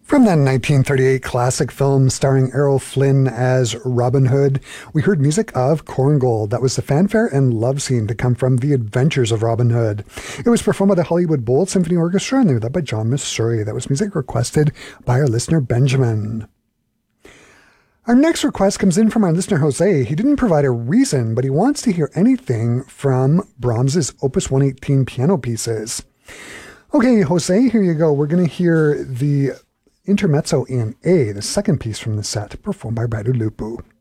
From that 1938 classic film starring Errol Flynn as Robin Hood, we heard music of Korngold. That was the fanfare and love scene to come from The Adventures of Robin Hood. It was performed by the Hollywood Bowl Symphony Orchestra, and they were led by John Messuri. That was music requested by our listener Benjamin. Our next request comes in from our listener Jose. He didn't provide a reason, but he wants to hear anything from Brahms's Opus 118 piano pieces. Okay, Jose, here you go. We're going to hear the Intermezzo in A, the second piece from the set, performed by Radu Lupu.